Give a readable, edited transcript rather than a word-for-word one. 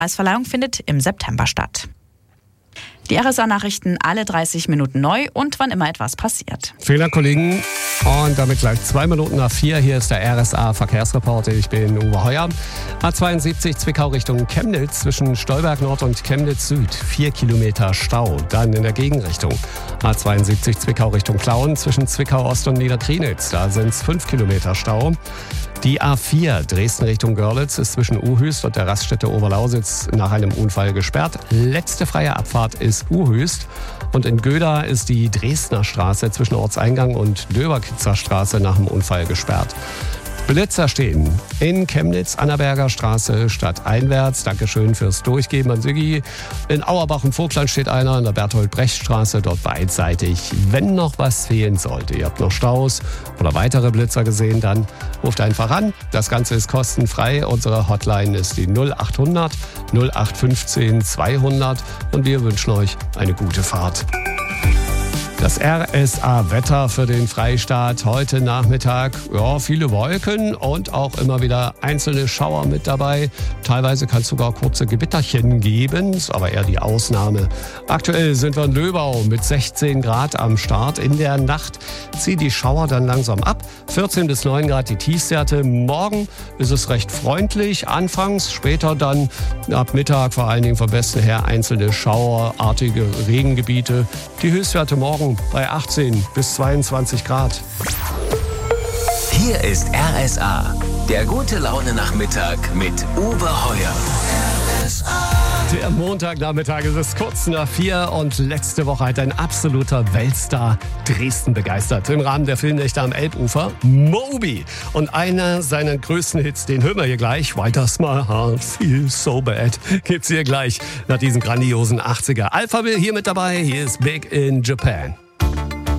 Preisverleihung findet im September statt. Die RSA-Nachrichten alle 30 Minuten neu und wann immer etwas passiert. Vielen Dank, Kollegen. Und damit gleich 2 Minuten nach 4. Hier ist der RSA-Verkehrsreporter. Ich bin Uwe Heuer. A72 Zwickau Richtung Chemnitz zwischen Stolberg Nord und Chemnitz Süd. 4 Kilometer Stau. Dann in der Gegenrichtung. A72 Zwickau Richtung Plauen zwischen Zwickau Ost und Niederkrienitz. Da sind es 5 Kilometer Stau. Die A4 Dresden Richtung Görlitz ist zwischen Uhüst und der Raststätte Oberlausitz nach einem Unfall gesperrt. Letzte freie Abfahrt ist Uhüst. Und in Göda ist die Dresdner Straße zwischen Ortseingang und Döberkitzer Straße nach dem Unfall gesperrt. Blitzer stehen in Chemnitz, Annaberger Straße stadteinwärts. Dankeschön fürs Durchgeben an Siggi. In Auerbach im Vogtland steht einer, in der Berthold-Brecht-Straße, dort beidseitig. Wenn noch was fehlen sollte, ihr habt noch Staus oder weitere Blitzer gesehen, dann ruft einfach an. Das Ganze ist kostenfrei. Unsere Hotline ist die 0800 0815 200 und wir wünschen euch eine gute Fahrt. Das RSA-Wetter für den Freistaat heute Nachmittag. Ja, viele Wolken und auch immer wieder einzelne Schauer mit dabei. Teilweise kann es sogar kurze Gewitterchen geben, ist aber eher die Ausnahme. Aktuell sind wir in Löbau mit 16 Grad am Start. In der Nacht ziehen die Schauer dann langsam ab. 14 bis 9 Grad die Tiefstwerte. Morgen ist es recht freundlich. Anfangs, später dann ab Mittag vor allen Dingen vom Westen her einzelne schauerartige Regengebiete. Die Höchstwerte morgen bei 18 bis 22 Grad. Hier ist RSA, der gute Laune-Nachmittag mit Uwe Heuer. Der Montagnachmittag ist es kurz nach 4 und letzte Woche hat ein absoluter Weltstar Dresden begeistert. Im Rahmen der Filmnächte am Elbufer, Moby. Und einer seiner größten Hits, den hören wir hier gleich. Why does my heart feel so bad? Gibt's hier gleich nach diesem grandiosen 80er. Alphaville hier mit dabei. Hier ist Big in Japan.